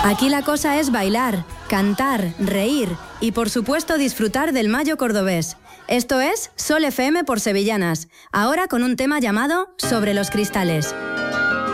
Aquí la cosa es bailar, cantar, reír y por supuesto disfrutar del mayo cordobés. Esto es Sol FM por Sevillanas, ahora con un tema llamado Sobre los cristales.